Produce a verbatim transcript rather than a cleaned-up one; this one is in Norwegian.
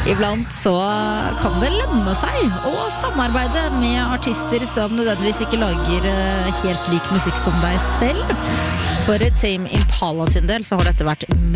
Iblant så kan det lønne seg å samarbeide med artister som nødvendigvis ikke lager helt lik musikk som deg selv. For Tame Impala sin del så har dette vært